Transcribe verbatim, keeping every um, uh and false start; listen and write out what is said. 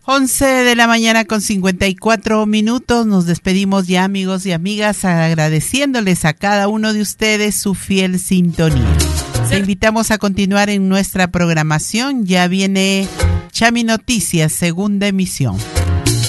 once de la mañana con cincuenta y cuatro minutos. Nos despedimos ya, amigos y amigas, agradeciéndoles a cada uno de ustedes su fiel sintonía. Te invitamos a continuar en nuestra programación. Ya viene Chami Noticias, segunda emisión.